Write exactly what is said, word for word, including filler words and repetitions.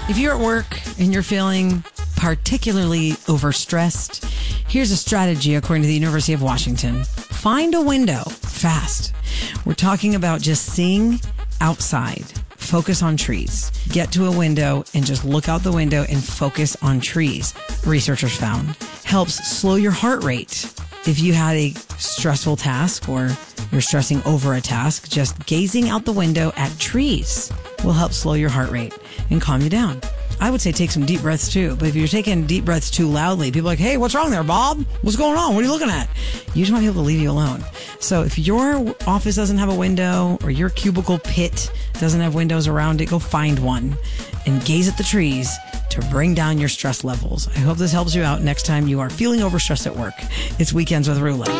If you're at work and you're feeling particularly overstressed, here's a strategy according to the University of Washington. Find a window fast. We're talking about just seeing outside. Focus on trees. Get to a window and just look out the window and focus on trees. Researchers found helps slow your heart rate. If you had a stressful task or you're stressing over a task, just gazing out the window at trees will help slow your heart rate and calm you down. I would say take some deep breaths too, but if you're taking deep breaths too loudly, people are like, hey, what's wrong there, Bob? What's going on? What are you looking at? You just want people to leave you alone. So if your office doesn't have a window or your cubicle pit doesn't have windows around it, go find one and gaze at the trees to bring down your stress levels. I hope this helps you out next time you are feeling overstressed at work. It's Weekends with Rula.